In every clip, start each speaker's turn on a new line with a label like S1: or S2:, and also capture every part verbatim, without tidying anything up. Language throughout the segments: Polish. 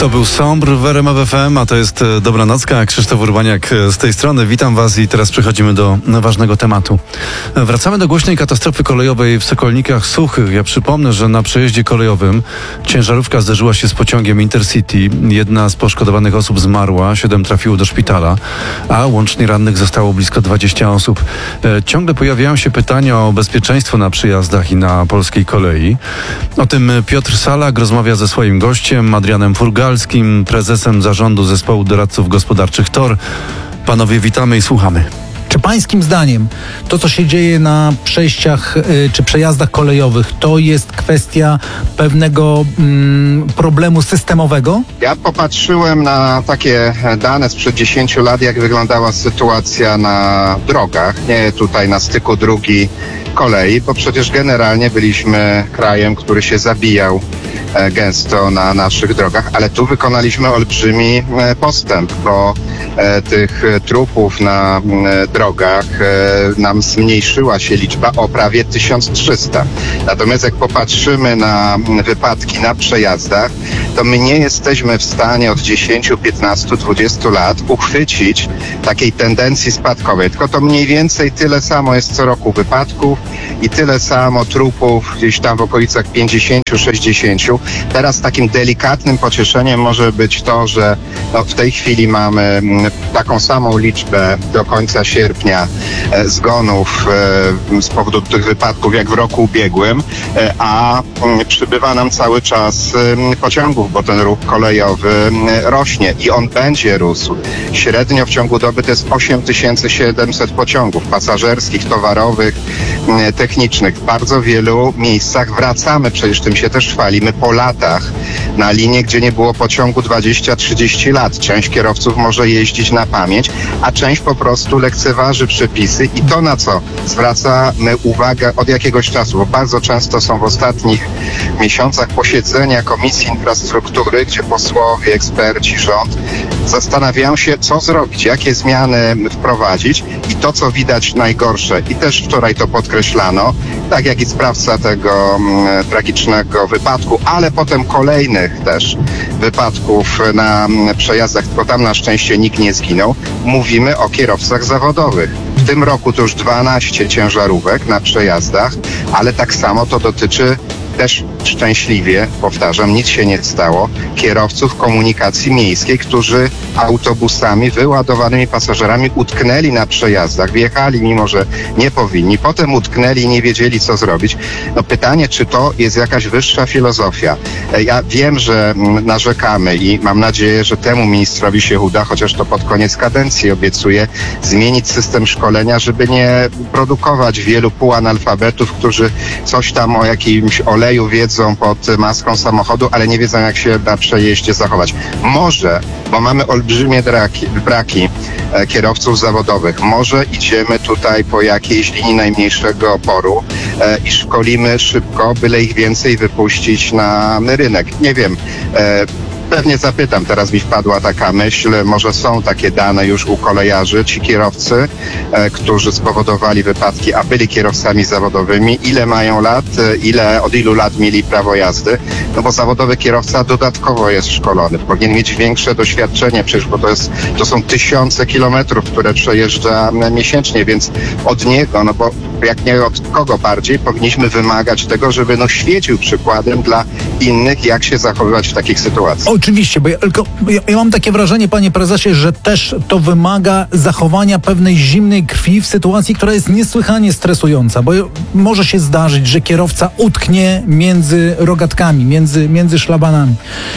S1: To był Sombr w R M F F M, a to jest Dobranocka. Krzysztof Urbaniak z tej strony. Witam Was i teraz przechodzimy do ważnego tematu. Wracamy do głośnej katastrofy kolejowej w Sokolnikach Suchych. Ja przypomnę, że na przejeździe kolejowym ciężarówka zderzyła się z pociągiem Intercity. Jedna z poszkodowanych osób zmarła, siedem trafiło do szpitala, a łącznie rannych zostało blisko dwadzieścia osób. Ciągle pojawiają się pytania o bezpieczeństwo na przyjazdach i na polskiej kolei. O tym Piotr Salak rozmawia ze swoim gościem, Adrianem Furgalskim, prezesem zarządu zespołu doradców gospodarczych T O R. Panowie, witamy i słuchamy.
S2: Czy pańskim zdaniem to, co się dzieje na przejściach y, czy przejazdach kolejowych, to jest kwestia pewnego mm, problemu systemowego?
S3: Ja popatrzyłem na takie dane sprzed dziesięciu lat, jak wyglądała sytuacja na drogach, nie tutaj na styku dróg i kolei, bo przecież generalnie byliśmy krajem, który się zabijał e, gęsto na naszych drogach, ale tu wykonaliśmy olbrzymi e, postęp, bo e, tych e, trupów na e, drogach e, nam zmniejszyła się liczba o prawie tysiąc trzysta. Natomiast jak popatrzymy na wypadki na przejazdach, to my nie jesteśmy w stanie od dziesięciu, piętnastu, dwudziestu lat uchwycić takiej tendencji spadkowej, tylko to mniej więcej tyle samo jest co roku wypadków i tyle samo trupów gdzieś tam w okolicach pięćdziesięciu, sześćdziesięciu. Teraz takim delikatnym pocieszeniem może być to, że no, w tej chwili mamy taką samą liczbę do końca sierpnia e, zgonów e, z powodu tych wypadków jak w roku ubiegłym, e, a m, przybywa nam cały czas e, pociągów, bo ten ruch kolejowy e, rośnie i on będzie rósł. Średnio w ciągu doby to jest osiem tysięcy siedemset pociągów pasażerskich, towarowych, e, technicznych. W bardzo wielu miejscach wracamy, przecież tym się też chwalimy, po latach na linię, gdzie nie było pociągu dwadzieścia trzydzieści lat. Część kierowców może jeździć na pamięć, a część po prostu lekceważy przepisy i to, na co zwracamy uwagę od jakiegoś czasu, bo bardzo często są w ostatnich miesiącach posiedzenia Komisji Infrastruktury, gdzie posłowie, eksperci, rząd zastanawiają się, co zrobić, jakie zmiany wprowadzić i to, co widać najgorsze i też wczoraj to podkreślano, tak jak i sprawca tego m, tragicznego wypadku, ale potem kolejnych też wypadków na m, przejazdach, tylko tam na szczęście nikt nie zginął. Mówimy o kierowcach zawodowych. W tym roku to już dwanaście ciężarówek na przejazdach, ale tak samo to dotyczy też szczęśliwie, powtarzam, nic się nie stało, kierowców komunikacji miejskiej, którzy autobusami wyładowanymi pasażerami utknęli na przejazdach, wjechali mimo, że nie powinni, potem utknęli i nie wiedzieli, co zrobić. No pytanie, czy to jest jakaś wyższa filozofia? Ja wiem, że narzekamy i mam nadzieję, że temu ministrowi się uda, chociaż to pod koniec kadencji obiecuję, zmienić system szkolenia, żeby nie produkować wielu półanalfabetów, którzy coś tam o jakimś oleju wiedzą pod maską samochodu, ale nie wiedzą, jak się na przejeździe zachować. Może, bo mamy olbrzymie braki, braki e, kierowców zawodowych, może idziemy tutaj po jakiejś linii najmniejszego oporu e, i szkolimy szybko, byle ich więcej wypuścić na rynek. Nie wiem, e, pewnie zapytam, teraz mi wpadła taka myśl, może są takie dane już u kolejarzy, ci kierowcy, e, którzy spowodowali wypadki, a byli kierowcami zawodowymi, ile mają lat, e, ile, od ilu lat mieli prawo jazdy, no bo zawodowy kierowca dodatkowo jest szkolony, powinien mieć większe doświadczenie, przecież bo to jest, to są tysiące kilometrów, które przejeżdża miesięcznie, więc od niego, no bo jak nie od kogo bardziej, powinniśmy wymagać tego, żeby no świecił przykładem dla innych, jak się zachowywać w takich sytuacjach.
S2: Oczywiście, bo ja, tylko, ja, ja mam takie wrażenie, panie prezesie, że też to wymaga zachowania pewnej zimnej krwi w sytuacji, która jest niesłychanie stresująca, bo może się zdarzyć, że kierowca utknie między rogatkami, między, między szlabanami.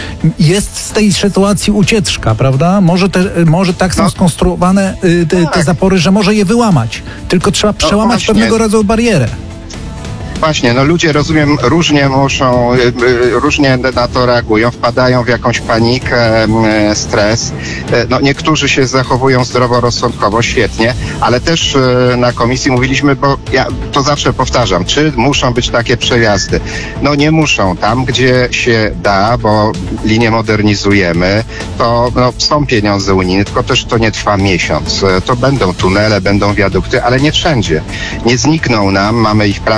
S2: Jest z tej sytuacji ucieczka, prawda? Może, te, może tak są no, skonstruowane y, te, tak. te zapory, że może je wyłamać. Tylko trzeba przełamać no pewnego rodzaju barierę.
S3: Właśnie, no ludzie, rozumiem, różnie muszą, różnie na to reagują, wpadają w jakąś panikę, stres. No niektórzy się zachowują zdroworozsądkowo, świetnie, ale też na komisji mówiliśmy, bo ja to zawsze powtarzam, czy muszą być takie przejazdy? No nie muszą. Tam, gdzie się da, bo linię modernizujemy, to no, są pieniądze unijne, tylko też to nie trwa miesiąc. To będą tunele, będą wiadukty, ale nie wszędzie. Nie znikną nam, mamy ich prawie dwanaście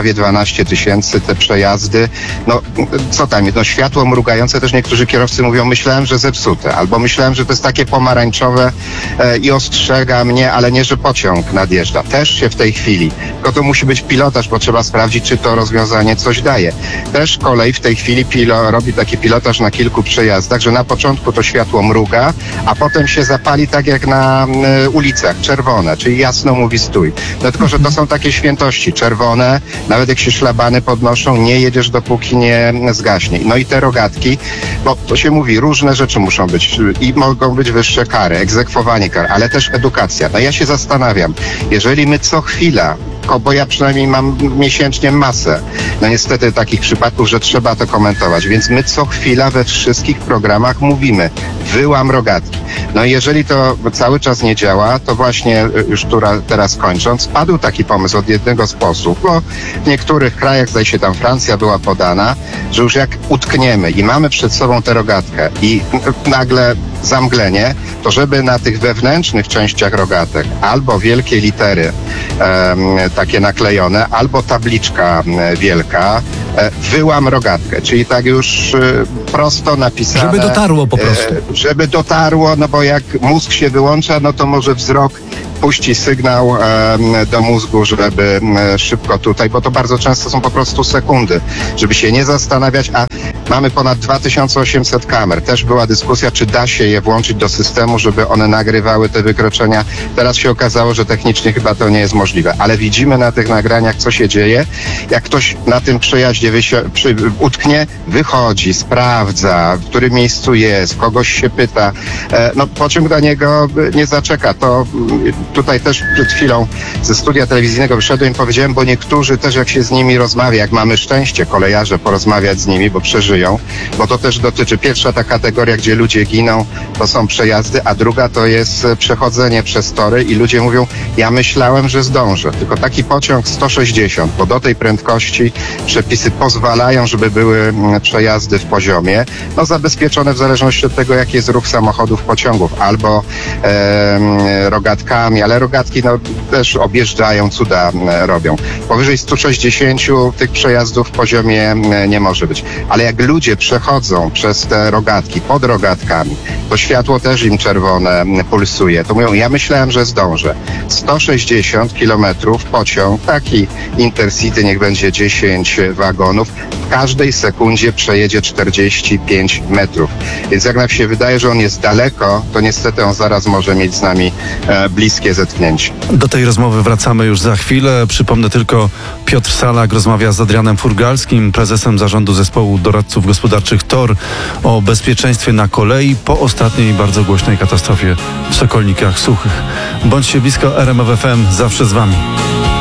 S3: kilkanaście tysięcy te przejazdy. No co tam, no światło mrugające też niektórzy kierowcy mówią, myślałem, że zepsute, albo myślałem, że to jest takie pomarańczowe e, i ostrzega mnie, ale nie, że pociąg nadjeżdża. Też się w tej chwili, tylko to musi być pilotaż, bo trzeba sprawdzić, czy to rozwiązanie coś daje. Też kolej w tej chwili pilo, robi taki pilotaż na kilku przejazdach, że na początku to światło mruga, a potem się zapali tak jak na y, ulicach, czerwone, czyli jasno mówi stój. No tylko, że to są takie świętości, czerwone, nawet jak się szlabany podnoszą, nie jedziesz dopóki nie zgaśnie. No i te rogatki, bo to się mówi, różne rzeczy muszą być i mogą być wyższe kary, egzekwowanie kar, ale też edukacja. No ja się zastanawiam, jeżeli my co chwila, bo ja przynajmniej mam miesięcznie masę, no niestety takich przypadków, że trzeba to komentować, więc my co chwila we wszystkich programach mówimy, wyłam rogatki. No i jeżeli to cały czas nie działa, to właśnie już tura, teraz kończąc, padł taki pomysł od jednego z posłów, bo w niektórych krajach, zdaje się tam Francja była podana, że już jak utkniemy i mamy przed sobą tę rogatkę i nagle zamglenie, to żeby na tych wewnętrznych częściach rogatek albo wielkie litery um, takie naklejone, albo tabliczka um, wielka, e, wyłam rogatkę, czyli tak już e, prosto napisane.
S2: Żeby dotarło po prostu.
S3: E, żeby dotarło, no bo jak mózg się wyłącza, no to może wzrok puści sygnał e, do mózgu, żeby e, szybko tutaj, bo to bardzo często są po prostu sekundy, żeby się nie zastanawiać, a mamy ponad dwa tysiące osiemset kamer. Też była dyskusja, czy da się je włączyć do systemu, żeby one nagrywały te wykroczenia. Teraz się okazało, że technicznie chyba to nie jest możliwe, ale widzimy na tych nagraniach, co się dzieje. Jak ktoś na tym przejaździe wysi- przy, utknie, wychodzi, sprawdza, w którym miejscu jest, kogoś się pyta. E, no pociąg na niego nie zaczeka. To tutaj też przed chwilą ze studia telewizyjnego wyszedłem i powiedziałem, bo niektórzy też jak się z nimi rozmawia, jak mamy szczęście, kolejarze, porozmawiać z nimi, bo przeżyją, bo to też dotyczy, pierwsza ta kategoria, gdzie ludzie giną, to są przejazdy, a druga to jest przechodzenie przez tory i ludzie mówią, ja myślałem, że zdążę, tylko taki pociąg sto sześćdziesiąt, bo do tej prędkości przepisy pozwalają, żeby były przejazdy w poziomie, no zabezpieczone w zależności od tego, jaki jest ruch samochodów, pociągów, albo e, rogatkami, ale rogatki no, też objeżdżają, cuda robią. Powyżej sto sześćdziesiąt tych przejazdów w poziomie nie może być. Ale jak ludzie przechodzą przez te rogatki, pod rogatkami, to światło też im czerwone pulsuje. To mówią, ja myślałem, że zdążę. sto sześćdziesiąt kilometrów pociąg, taki Intercity, niech będzie dziesięć wagonów, w każdej sekundzie przejedzie czterdzieści pięć metrów. Więc jak nam się wydaje, że on jest daleko, to niestety on zaraz może mieć z nami e, bliskie zetknięcie.
S1: Do tej rozmowy wracamy już za chwilę. Przypomnę tylko, Piotr Salak rozmawia z Adrianem Furgalskim, prezesem zarządu zespołu doradców gospodarczych T O R, o bezpieczeństwie na kolei po ostatniej bardzo głośnej katastrofie w Sokolnikach Suchych. Bądźcie blisko, R M F F M zawsze z wami.